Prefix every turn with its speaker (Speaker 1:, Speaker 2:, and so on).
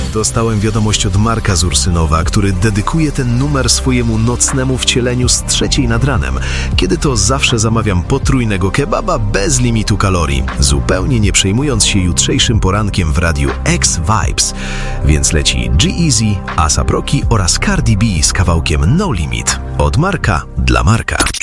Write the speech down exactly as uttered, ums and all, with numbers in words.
Speaker 1: Dostałem wiadomość od Marka z Ursynowa, który dedykuje ten numer swojemu nocnemu wcieleniu z trzeciej nad ranem, kiedy to zawsze zamawiam potrójnego kebaba bez limitu kalorii, zupełnie nie przejmując się jutrzejszym porankiem w radiu X Vibes. Więc leci G-Eazy, A$ap Rocky oraz Cardi B z kawałkiem No Limit. Od Marka dla Marka.